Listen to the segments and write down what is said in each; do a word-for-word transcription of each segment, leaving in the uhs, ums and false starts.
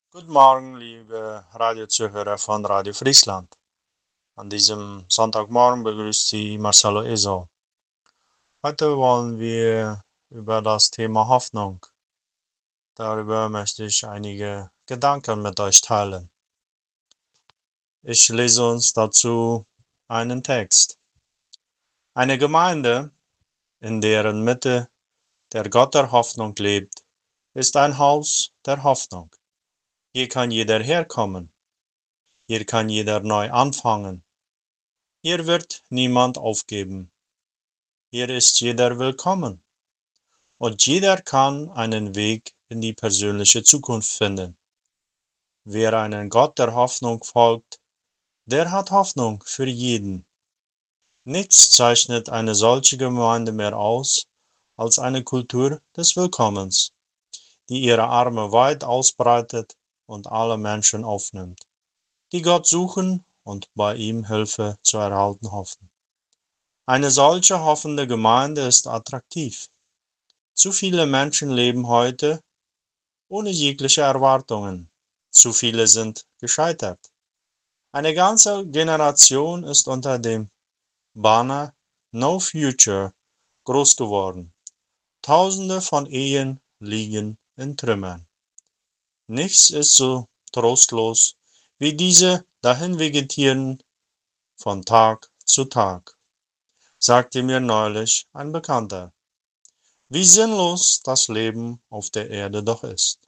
Guten Morgen, liebe Radiozuhörer von Radio Friesland. An diesem Sonntagmorgen begrüßt Sie Marcelo Eso. Heute wollen wir über das Thema Hoffnung. Darüber möchte ich einige Gedanken mit euch teilen. Ich lese uns dazu einen Text. Eine Gemeinde, in deren Mitte der Gott der Hoffnung lebt, ist ein Haus der Hoffnung. Hier kann jeder herkommen. Hier kann jeder neu anfangen. Hier wird niemand aufgeben. Hier ist jeder willkommen. Und jeder kann einen Weg in die persönliche Zukunft finden. Wer einen Gott der Hoffnung folgt, der hat Hoffnung für jeden. Nichts zeichnet eine solche Gemeinde mehr aus als eine Kultur des Willkommens, die ihre Arme weit ausbreitet und alle Menschen aufnimmt, die Gott suchen und bei ihm Hilfe zu erhalten hoffen. Eine solche hoffende Gemeinde ist attraktiv. Zu viele Menschen leben heute ohne jegliche Erwartungen. Zu viele sind gescheitert. Eine ganze Generation ist unter dem Banner No Future groß geworden. Tausende von Ehen liegen in Trümmern. Nichts ist so trostlos wie diese dahin vegetieren von Tag zu Tag, sagte mir neulich ein Bekannter. Wie sinnlos das Leben auf der Erde doch ist.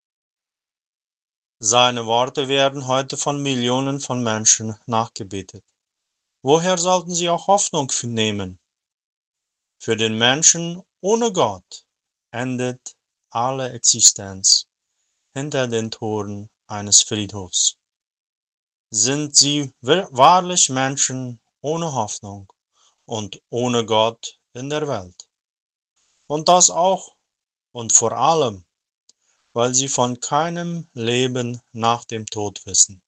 Seine Worte werden heute von Millionen von Menschen nachgebetet. Woher sollten sie auch Hoffnung nehmen? Für den Menschen ohne Gott endet alle Existenz hinter den Toren eines Friedhofs. Sind sie wahrlich Menschen ohne Hoffnung und ohne Gott in der Welt? Und das auch und vor allem, weil sie von keinem Leben nach dem Tod wissen.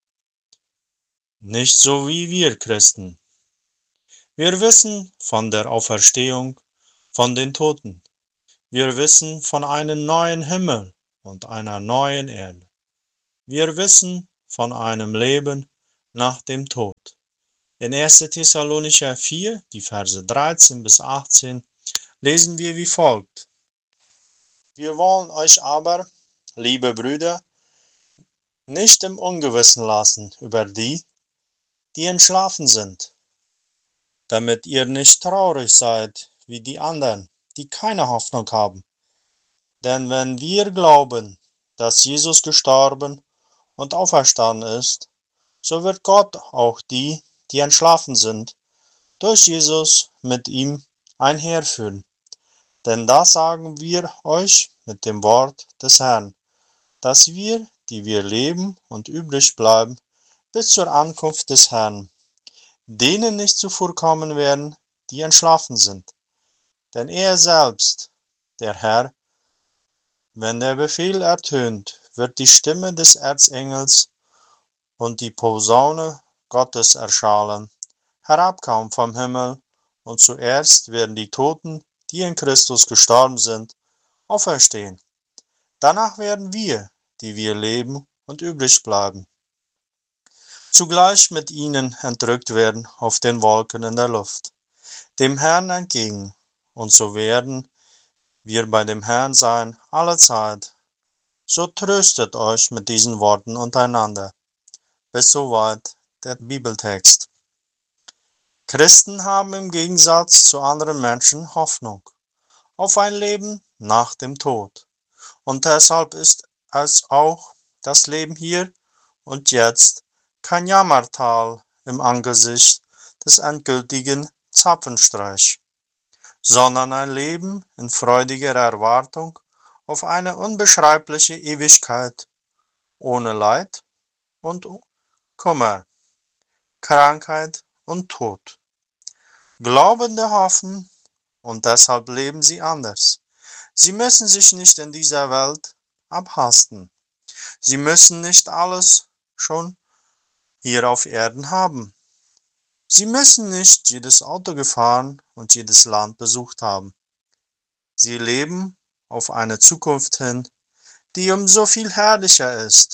Nicht so wie wir Christen. Wir wissen von der Auferstehung von den Toten. Wir wissen von einem neuen Himmel und einer neuen Erde. Wir wissen von einem Leben nach dem Tod. In erster Thessalonicher vier, die Verse dreizehn bis achtzehn, lesen wir wie folgt. Wir wollen euch aber, liebe Brüder, nicht im Ungewissen lassen über die, die entschlafen sind, damit ihr nicht traurig seid wie die anderen, die keine Hoffnung haben. Denn wenn wir glauben, dass Jesus gestorben und auferstanden ist, so wird Gott auch die, die entschlafen sind, durch Jesus mit ihm einherführen. Denn das sagen wir euch mit dem Wort des Herrn, dass wir, die wir leben und übrig bleiben, bis zur Ankunft des Herrn, denen nicht zuvorkommen werden, die entschlafen sind. Denn er selbst, der Herr, wenn der Befehl ertönt, wird die Stimme des Erzengels und die Posaune Gottes erschallen, herabkommen vom Himmel, und zuerst werden die Toten, die in Christus gestorben sind, auferstehen. Danach werden wir, die wir leben und übrig bleiben, zugleich mit ihnen entrückt werden auf den Wolken in der Luft, dem Herrn entgegen, und so werden wir bei dem Herrn sein alle Zeit. So tröstet euch mit diesen Worten untereinander. Bis soweit der Bibeltext. Christen haben im Gegensatz zu anderen Menschen Hoffnung auf ein Leben nach dem Tod. Und deshalb ist es auch das Leben hier und jetzt kein Jammertal im Angesicht des endgültigen Zapfenstreich, sondern ein Leben in freudiger Erwartung auf eine unbeschreibliche Ewigkeit, ohne Leid und Kummer, Krankheit und Tod. Glaubende hoffen und deshalb leben sie anders. Sie müssen sich nicht in dieser Welt abhasten. Sie müssen nicht alles schon hier auf Erden haben. Sie müssen nicht jedes Auto gefahren und jedes Land besucht haben. Sie leben auf eine Zukunft hin, die um so viel herrlicher ist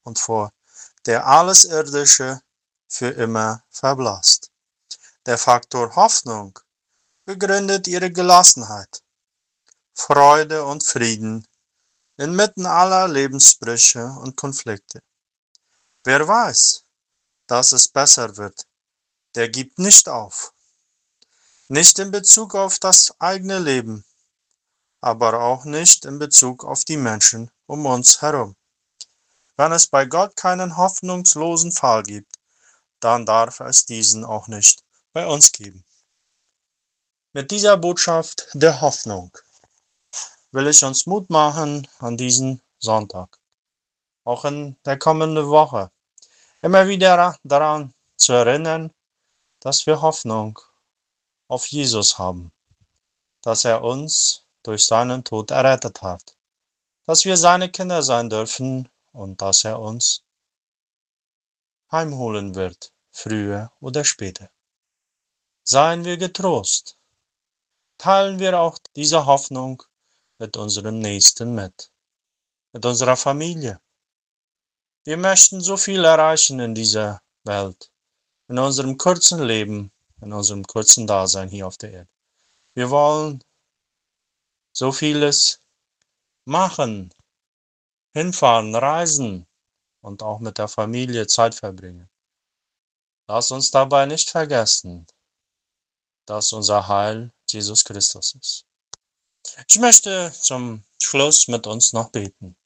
und vor der alles Irdische für immer verblasst. Der Faktor Hoffnung begründet ihre Gelassenheit, Freude und Frieden inmitten aller Lebensbrüche und Konflikte. Wer weiß, dass es besser wird, der gibt nicht auf. Nicht in Bezug auf das eigene Leben, aber auch nicht in Bezug auf die Menschen um uns herum. Wenn es bei Gott keinen hoffnungslosen Fall gibt, dann darf es diesen auch nicht bei uns geben. Mit dieser Botschaft der Hoffnung will ich uns Mut machen an diesen Sonntag, auch in der kommenden Woche, immer wieder daran zu erinnern, dass wir Hoffnung auf Jesus haben, dass er uns durch seinen Tod errettet hat, dass wir seine Kinder sein dürfen und dass er uns heimholen wird, früher oder später. Seien wir getrost, teilen wir auch diese Hoffnung mit unserem Nächsten mit, mit unserer Familie. Wir möchten so viel erreichen in dieser Welt, in unserem kurzen Leben, in unserem kurzen Dasein hier auf der Erde. Wir wollen so vieles machen, hinfahren, reisen und auch mit der Familie Zeit verbringen. Lass uns dabei nicht vergessen, dass unser Heil Jesus Christus ist. Ich möchte zum Schluss mit uns noch beten.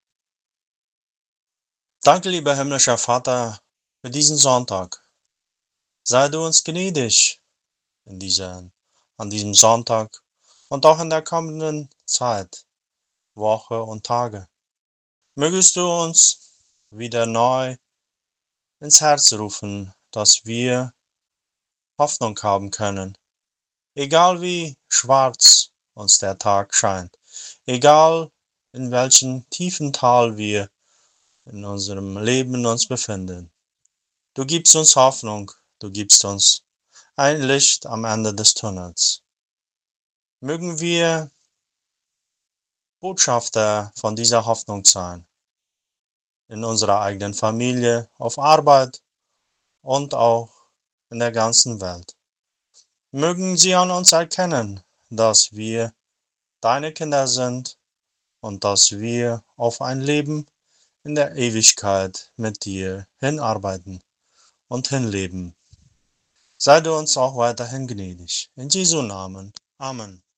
Danke, lieber himmlischer Vater, für diesen Sonntag. Sei du uns gnädig in dieser, an diesem Sonntag und auch in der kommenden Zeit, Woche und Tage. Mögest du uns wieder neu ins Herz rufen, dass wir Hoffnung haben können, egal wie schwarz uns der Tag scheint, egal in welchem tiefen Tal wir in unserem Leben uns befinden. Du gibst uns Hoffnung, du gibst uns ein Licht am Ende des Tunnels. Mögen wir Botschafter von dieser Hoffnung sein, in unserer eigenen Familie, auf Arbeit und auch in der ganzen Welt. Mögen sie an uns erkennen, dass wir deine Kinder sind und dass wir auf ein Leben in der Ewigkeit mit dir hinarbeiten und hinleben. Sei du uns auch weiterhin gnädig. In Jesu Namen. Amen.